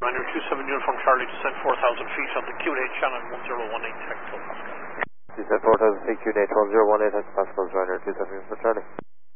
Ryanair 27 uniform Charlie, descend 4,000 feet on the QNH channel 1018 hectopascal. Descend 4,000 feet, QNH 1018 hectopascals, Ryanair 27 uniform Charlie.